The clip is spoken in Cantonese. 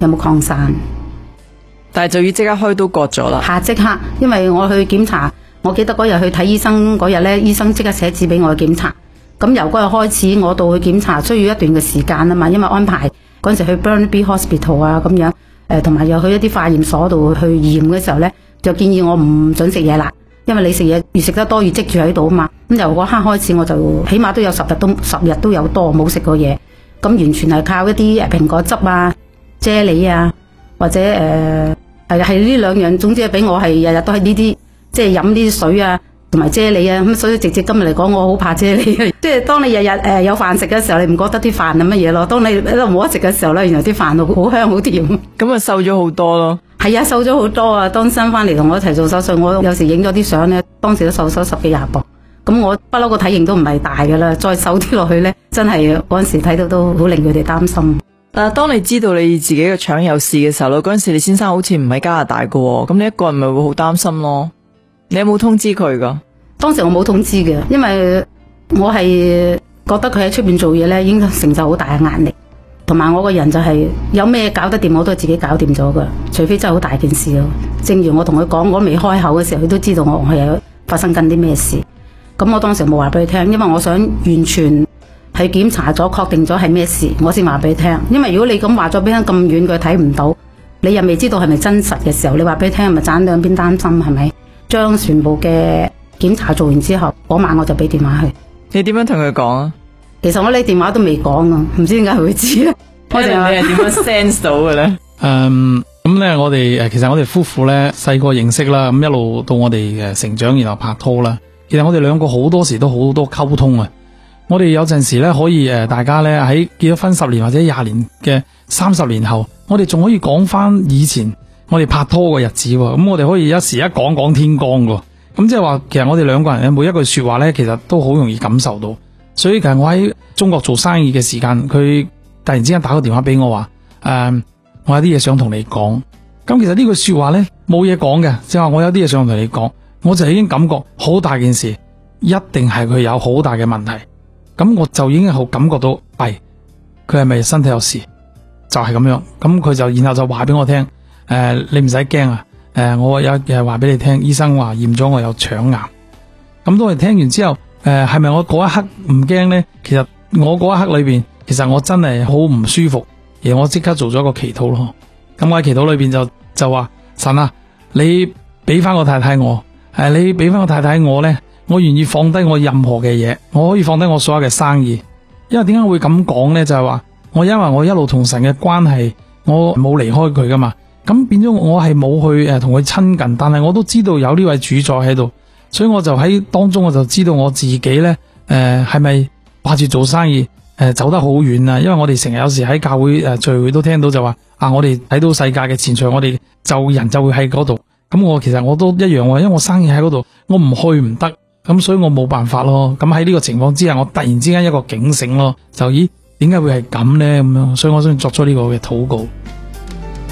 有冇擴散。 但係就要即刻開刀割咗啦。 即刻，因為我去檢查，我記得嗰日去睇醫生嗰日呢，醫生即刻寫紙俾我去檢查。咁由嗰日開始，我到去檢查需要一段嘅時間啊嘛，因為安排嗰陣時去 Burnaby Hospital 啊咁樣，同埋又去一啲化驗所度去驗嘅時候呢，就建議我唔准食嘢啦，因為你食嘢越食得多越積住喺度啊嘛。咁由嗰刻開始，我就起碼都有10日都有多冇食過嘢，咁完全係靠一啲蘋果汁啊、啫喱啊，或者係呢兩樣，總之係俾我係日日都係呢啲，即係飲呢啲水啊，同埋啫喱啊。咁所以直接今日嚟講，我好怕啫喱。即係當你日日有飯食嘅時候，你唔覺得啲飯係乜嘢咯？當你喺度冇得食嘅時候咧，原來啲飯好香好甜。 咁啊瘦咗好多咯。係啊，瘦咗好多啊！當新翻嚟同我一齊做手術，我有時影咗啲相咧，當時都瘦10幾20磅。咁我不嬲個體型都唔係大噶啦，再瘦啲落去咧，真係嗰陣時睇到都好令佢哋擔心。 當你知道你自己嘅腸有事嘅時候咧，嗰陣時你先生好似唔喺加拿大噶，咁你一個人咪會好擔心咯。你有冇通知佢噶？當時我冇通知嘅，因為我係覺得佢喺出邊做嘢咧，已經承受好大嘅壓力，同埋我個人就係有咩搞得掂，我都係自己搞掂咗噶，除非真係好大件事咯。正如我同佢講，我未開口嘅時候，佢都知道我係有發生緊啲咩事。咁我當時冇話俾佢聽，因為我想完全係檢查咗確定咗係咩事，我先話俾佢聽。因為如果你咁話咗俾佢咁遠，佢睇唔到，你又未知道係咪真實嘅時候，你話俾佢聽，係咪盞兩邊擔心？係咪？將全部嘅檢查做完之後，嗰晚我就俾電話佢。你點樣同佢講啊？ 其實我呢電話都未講啊，唔知點解佢會知啊？ 你係點樣 sense 到嘅咧？ 咁咧，我哋其實我哋夫婦咧細個認識啦，咁一路到我哋成長，然後拍拖啦。其實我哋兩個好多時都好多溝通啊！我哋有陣時咧可以大家咧喺結咗婚10年或者20年嘅30年後，我哋仲可以講翻以前我哋拍拖嘅日子喎。咁我哋可以一時一講天光喎。咁即係話，其實我哋兩個人嘅每一句說話咧，其實都好容易感受到。所以其實我喺中國做生意嘅時間，佢突然之間打個電話俾我話，我有啲嘢想同你講。咁其實呢句說話咧冇嘢講嘅，即係話我有啲嘢想同你講。我就已經感覺好大件事，一定係佢有好大嘅問題。咁我就已經好感覺到，佢係咪身體有事？就係咁樣。咁佢就然後就話俾我聽，你唔使驚啊。我有嘢話俾你聽，醫生話驗咗我有腸癌。咁當我聽完之後，係咪我嗰一刻唔驚呢？其實我嗰一刻裏邊，其實我真係好唔舒服，而我即刻做咗個祈禱咯。咁我喺祈禱裏邊就話，神啊，你俾翻個太太我。你俾翻個太太我呢，我願意放低我任何嘅嘢，我可以放低我所有嘅生意。因為點解會咁講呢？就係話因為我一路同神嘅關係，我冇離開佢噶嘛。咁變咗我係冇去同佢親近，但係我都知道有呢位主宰喺度，所以我就喺當中我就知道我自己呢，係咪掛住做生意走得好遠啊？因為我哋成日有時喺教會聚會都聽到就話我哋睇到世界嘅前場，我哋人就會喺嗰度。咁其實我都一樣喎，因為我生意喺嗰度，我唔去唔得，咁所以我冇辦法咯。咁喺呢個情況之下，我突然之間一個警醒咯，點解會係咁呢？咁樣，所以我先作出呢個嘅禱告。